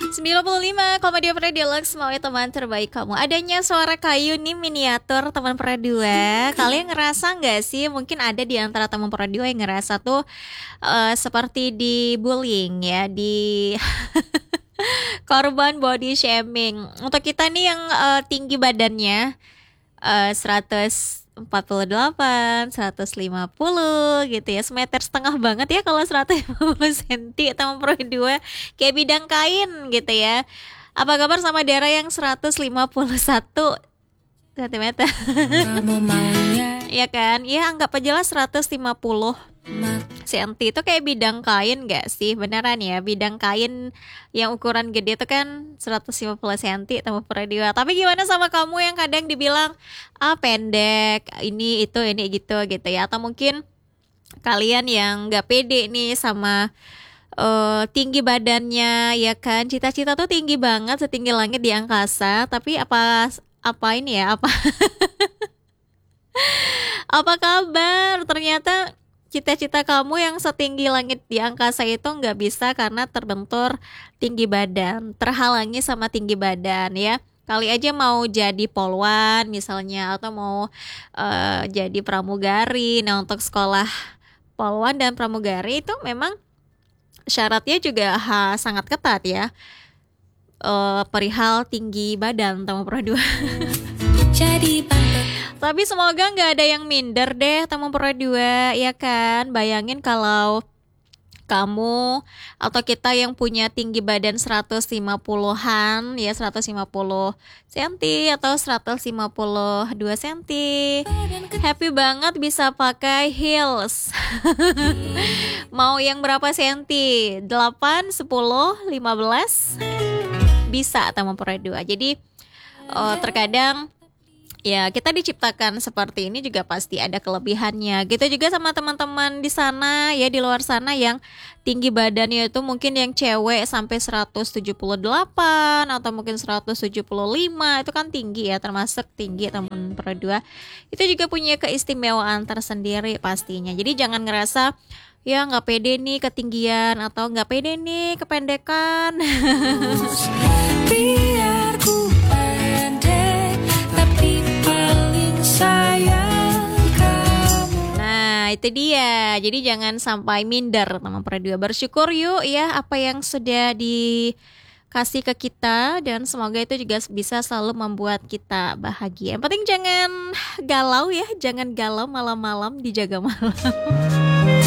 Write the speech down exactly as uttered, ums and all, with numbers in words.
sembilan puluh lima koma dua per Deluxe, mau teman terbaik kamu. Adanya suara kayu nih miniatur teman per dua. Kalian ngerasa nggak sih? Mungkin ada di antara teman per dua yang ngerasa tuh uh, seperti dibullying ya, di korban body shaming. Untuk kita nih yang uh, tinggi badannya uh, seratus empat puluh delapan, seratus lima puluh gitu ya, semeter setengah banget ya kalau seratus lima puluh sentimeter teman per dua, kayak bidang kain gitu ya. Apa kabar sama Dara yang seratus lima puluh satu sentimeter? Iya kan? Ya anggap aja lah seratus lima puluh sentimeter itu kayak bidang kain gak sih? Beneran ya, bidang kain yang ukuran gede itu kan seratus lima puluh sentimeter teman per dua. Tapi gimana sama kamu yang kadang dibilang ah pendek, ini itu ini gitu gitu ya? Atau mungkin kalian yang gak pede nih sama uh, tinggi badannya ya kan? Cita-cita tuh tinggi banget, setinggi langit di angkasa. Tapi apa apa ini ya? Apa apa kabar? Ternyata cita-cita kamu yang setinggi langit di angkasa itu nggak bisa karena terbentur tinggi badan, terhalangi sama tinggi badan ya. Kali aja mau jadi polwan misalnya, atau mau uh, jadi pramugari. Nah untuk sekolah polwan dan pramugari itu memang syaratnya juga ha, sangat ketat ya, uh, perihal tinggi badan teman per dua. Jadi tapi semoga nggak ada yang minder deh teman per dua ya kan. Bayangin kalau kamu atau kita yang punya tinggi badan seratus lima puluhan ya, seratus lima puluh sentimeter atau seratus lima puluh dua sentimeter, happy banget bisa pakai heels. Mau yang berapa senti? delapan, sepuluh, lima belas bisa teman per dua. Jadi oh, terkadang ya kita diciptakan seperti ini juga pasti ada kelebihannya. Gitu juga sama teman-teman di sana ya, di luar sana yang tinggi badannya itu mungkin yang cewek sampai seratus tujuh puluh delapan atau mungkin seratus tujuh puluh lima, itu kan tinggi ya, termasuk tinggi teman per dua. Itu juga punya keistimewaan tersendiri pastinya. Jadi jangan ngerasa ya nggak pede nih ketinggian atau nggak pede nih kependekan. Biar ku Nah itu dia, jadi jangan sampai minder teman per dua. Bersyukur yuk ya apa yang sudah dikasih ke kita, dan semoga itu juga bisa selalu membuat kita bahagia. Yang penting jangan galau ya, jangan galau malam-malam, dijaga malam.